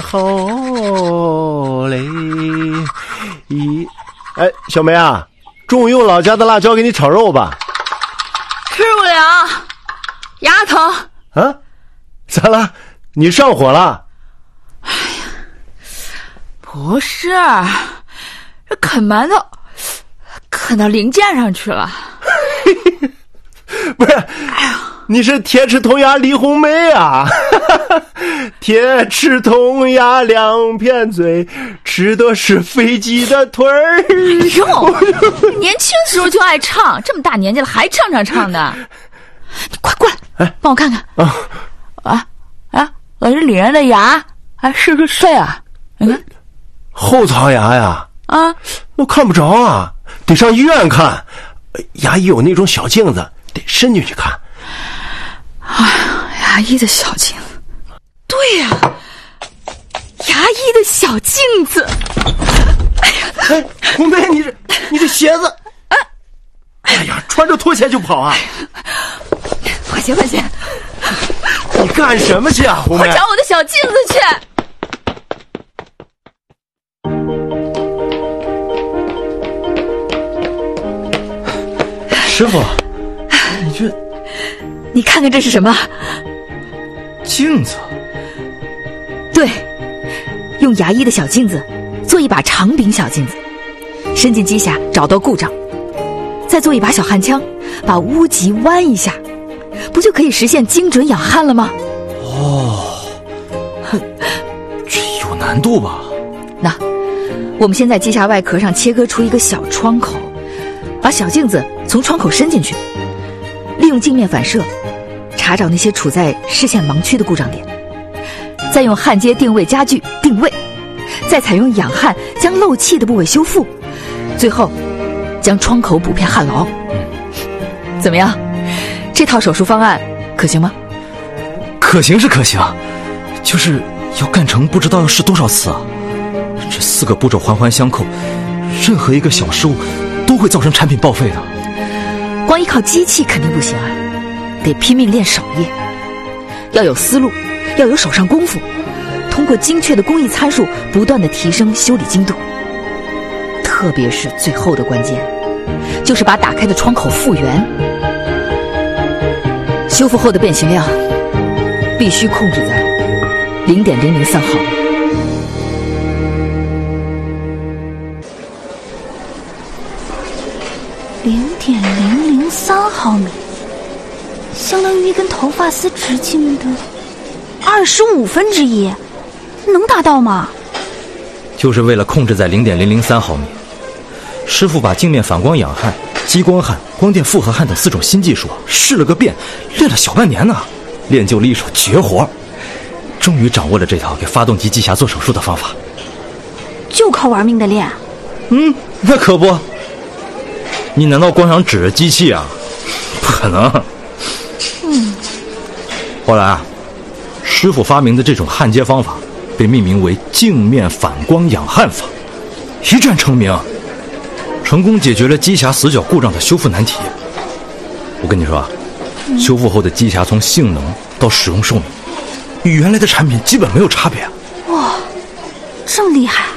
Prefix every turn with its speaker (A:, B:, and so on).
A: 好嘞。哎，小梅啊，中午用老家的辣椒给你炒肉吧。
B: 吃不了，牙疼。
A: 啊？咋了？你上火了？
B: 哎呀，不是，这啃馒头啃到零件上去了。
A: 不是，你是铁齿铜牙李红梅啊！铁齿铜牙两片嘴，吃的是飞机的腿儿。
B: 哟，年轻时候就爱唱，这么大年纪了还唱的。你快过来，
A: 哎，
B: 帮我看看。我这里人的牙还是不是啊？你看，
A: 后槽牙呀？
B: 啊，
A: 我看不着啊，得上医院看。牙医有那种小镜子，得伸进去看。
B: 哎呀，牙医的小镜子，对呀，牙医的小镜子。
A: 哎，红梅，你这鞋子，哎呀，穿着拖鞋就跑啊！
B: 快些！
A: 你干什么去啊，红梅？
B: 我找我的小镜子去。
C: 师傅，
B: 你看看这是什么？
C: 镜子。
B: 对，用牙医的小镜子做一把长柄小镜子，伸进机匣找到故障，再做一把小焊枪，把屋脊弯一下，不就可以实现精准养焊了吗？
C: 哦，这有难度吧？
B: 那我们先在机匣外壳上切割出一个小窗口，把小镜子从窗口伸进去，利用镜面反射查找那些处在视线盲区的故障点，再用焊接定位家具定位，再采用养焊将漏气的部位修复，最后将窗口补片焊牢。怎么样？这套手术方案可行吗？
C: 可行是可行，就是要干成不知道要试多少次啊！这4个步骤环环相扣，任何一个小失误都会造成产品报废的。
B: 光依靠机器肯定不行啊，得拼命练手艺，要有思路，要有手上功夫，通过精确的工艺参数不断地提升修理精度。特别是最后的关键，就是把打开的窗口复原，修复后的变形量必须控制在0.003毫米。
D: 0.003毫米，相当于一根头发丝直径的1/25，能达到吗？
C: 就是为了控制在0.003毫米，师傅把镜面反光养焊、激光焊、光电复合焊等4种新技术试了个遍，练了小半年呢，练就了一手绝活，终于掌握了这套给发动机机匣做手术的方法。
D: 就靠玩命的练？
C: 那可不。你难道光想指着机器啊？不可能。后来师傅发明的这种焊接方法被命名为镜面反光养焊法，一战成名，成功解决了机匣死角故障的修复难题。我跟你说修复后的机匣从性能到使用寿命与原来的产品基本没有差别。
D: 哇，这么厉害！